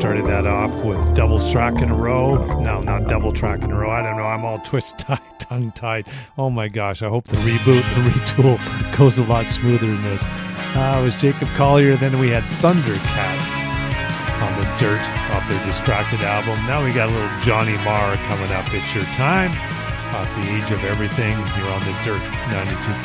started that off with double track in a row. No, not double track in a row. I don't know. I'm all tongue-tied. Oh my gosh. I hope the retool goes a lot smoother than this. It was Jacob Collier. Then we had Thundercat on the Dirt off their Distracted album. Now we got a little Johnny Marr coming up. It's Your Time off the Age of Everything. You're on the Dirt 92.